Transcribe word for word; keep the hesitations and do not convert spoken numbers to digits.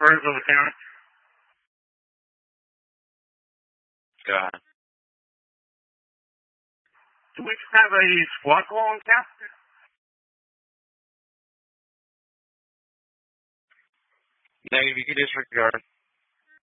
Roseville County. Go ahead. Do we have a squad call in town? Negative, you can disregard.